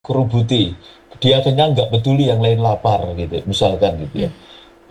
kerubuti, dia kenyang nggak peduli yang lain lapar gitu, misalkan gitu ya. Hmm.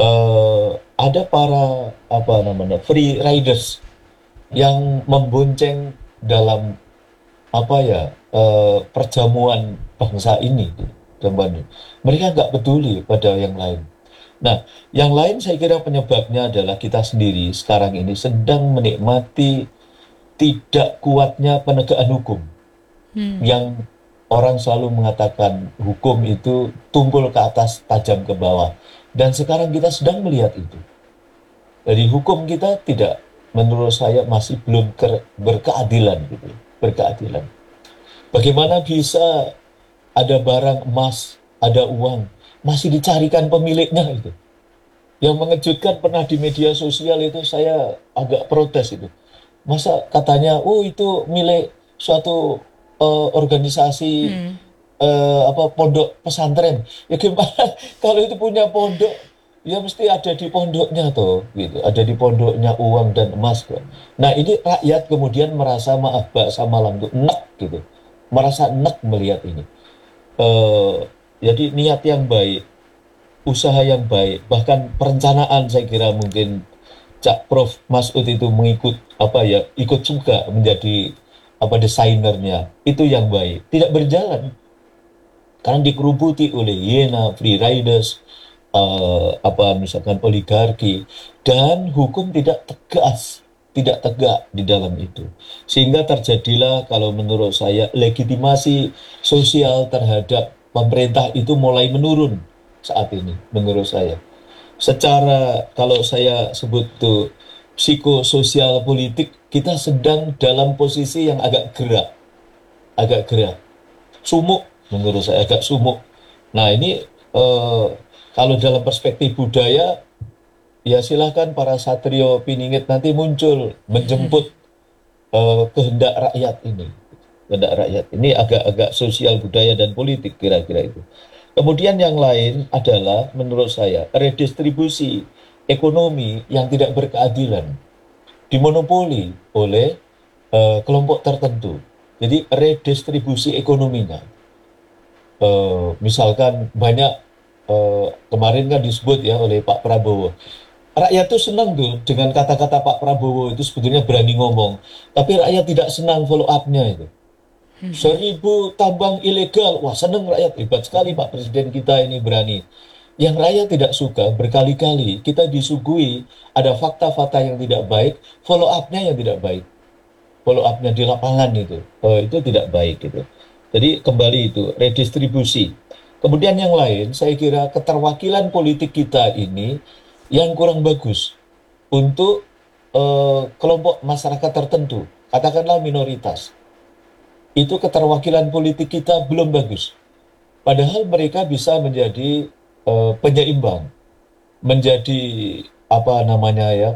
Ada para apa namanya free riders yang membonceng dalam apa ya perjamuan bangsa ini gitu, teman. Mereka nggak peduli pada yang lain. Nah, yang lain saya kira penyebabnya adalah kita sendiri sekarang ini sedang menikmati tidak kuatnya penegakan hukum, yang orang selalu mengatakan hukum itu tumpul ke atas, tajam ke bawah. Dan sekarang kita sedang melihat itu. Jadi hukum kita tidak, menurut saya masih belum berkeadilan gitu, berkeadilan. Bagaimana bisa ada barang emas, ada uang, masih dicarikan pemiliknya itu. Yang mengejutkan pernah di media sosial itu saya agak protes itu. Masa katanya, oh itu milik suatu organisasi apa pondok pesantren. Ya gimana kalau itu punya pondok, ya mesti ada di pondoknya tuh, gitu. Ada di pondoknya uang dan emas kok. Nah ini rakyat kemudian merasa maaf bahasa Malang tuh enek gitu, merasa enek melihat ini. Eh, jadi niat yang baik, usaha yang baik, bahkan perencanaan saya kira mungkin Cak Prof Masud itu mengikut apa ya, ikut juga menjadi apa desainernya, itu yang baik, tidak berjalan karena dikerubuti oleh Yena, free riders, apa misalkan oligarki, dan hukum tidak tegas, tidak tegak di dalam itu. Sehingga terjadilah kalau menurut saya legitimasi sosial terhadap pemerintah itu mulai menurun saat ini menurut saya. Secara kalau saya sebut tuh psikososial politik, kita sedang dalam posisi yang agak gerak, sumuk menurut saya agak sumuk. Nah ini kalau dalam perspektif budaya ya silahkan para satrio piningit nanti muncul menjemput kehendak rakyat ini. Kehendak rakyat ini agak-agak sosial budaya dan politik kira-kira itu. Kemudian yang lain adalah menurut saya redistribusi ekonomi yang tidak berkeadilan, dimonopoli oleh kelompok tertentu. Jadi redistribusi ekonominya. Misalkan banyak kemarin kan disebut ya oleh Pak Prabowo. Rakyat tuh senang tuh dengan kata-kata Pak Prabowo itu sebetulnya berani ngomong. Tapi rakyat tidak senang follow up-nya itu. 1.000 tambang ilegal. Wah senang rakyat. Hebat sekali Pak Presiden kita ini berani. Yang rakyat tidak suka berkali-kali kita disuguhi ada fakta-fakta yang tidak baik, follow up-nya yang tidak baik, follow up-nya di lapangan itu tidak baik gitu. Jadi kembali itu redistribusi. Kemudian yang lain, saya kira keterwakilan politik kita ini yang kurang bagus untuk kelompok masyarakat tertentu, katakanlah minoritas. Itu keterwakilan politik kita belum bagus. Padahal mereka bisa menjadi penyeimbang, menjadi apa namanya ya,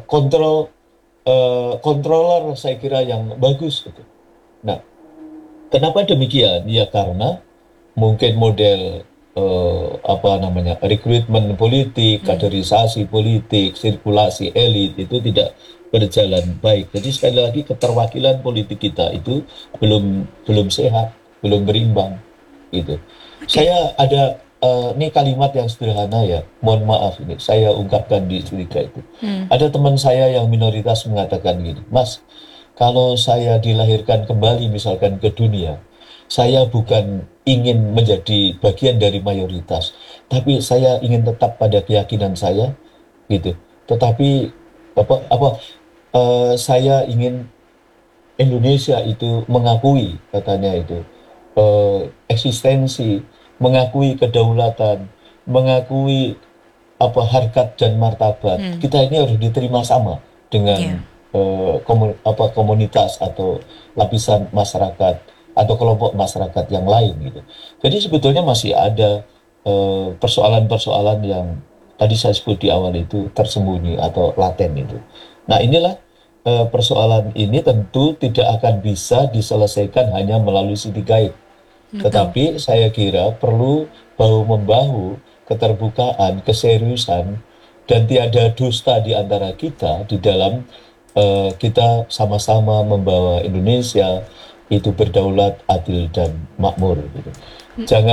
controller saya kira yang bagus gitu. Nah, kenapa demikian? Ya karena mungkin model apa namanya rekrutmen politik, kaderisasi politik, sirkulasi elit itu tidak berjalan baik. Jadi sekali lagi keterwakilan politik kita itu belum belum sehat, belum berimbang gitu. Oke. Saya ada ini kalimat yang sederhana ya, mohon maaf ini saya ungkapkan di cerita itu. Ada teman saya yang minoritas mengatakan gini, Mas, kalau saya dilahirkan kembali misalkan ke dunia, saya bukan ingin menjadi bagian dari mayoritas, tapi saya ingin tetap pada keyakinan saya, gitu. Tetapi apa saya ingin Indonesia itu mengakui katanya itu eksistensi, mengakui kedaulatan, mengakui apa harkat dan martabat. Kita ini harus diterima sama dengan Ya. komunitas atau lapisan masyarakat atau kelompok masyarakat yang lain gitu. Jadi sebetulnya masih ada persoalan-persoalan yang tadi saya sebut di awal itu tersembunyi atau laten itu. Nah inilah persoalan ini tentu tidak akan bisa diselesaikan hanya melalui City Guide. Betul. Tetapi saya kira perlu bahu-membahu keterbukaan, keseriusan, dan tiada dusta di antara kita di dalam kita sama-sama membawa Indonesia itu berdaulat, adil, dan makmur. Gitu. Mhm. Jangan